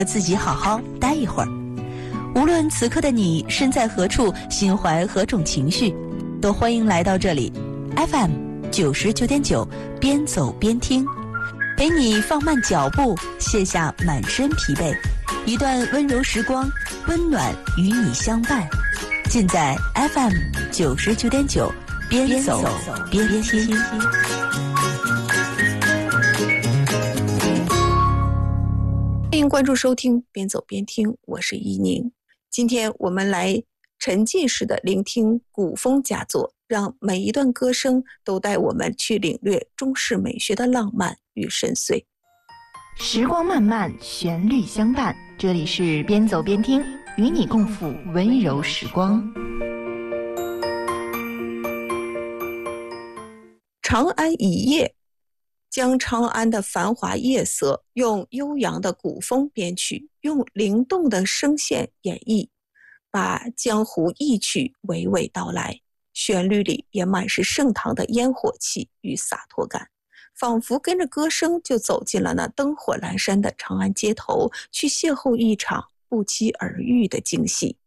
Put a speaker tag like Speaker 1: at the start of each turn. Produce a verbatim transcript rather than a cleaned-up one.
Speaker 1: 自己好好待一会儿。无论此刻的你身在何处，心怀何种情绪，都欢迎来到这里 F M 九十九点九，边走边听，陪你放慢脚步，卸下满身疲惫，一段温柔时光，温暖与你相伴。尽在 F M 九十九点九，边走边听。
Speaker 2: 欢迎关注收听边走边听，我是依宁。今天我们来沉浸式的聆听古风佳作，让每一段歌声都带我们去领略中式美学的浪漫与深邃。
Speaker 3: 时光漫漫，旋律相伴，这里是边走边听，与你共赴温柔时光。
Speaker 2: 长安一夜，将长安的繁华夜色用悠扬的古风编曲，用灵动的声线演绎，把江湖意趣娓娓道来，旋律里也满是盛唐的烟火气与洒脱感，仿佛跟着歌声就走进了那灯火阑珊的长安街头，去邂逅一场不期而遇的惊喜。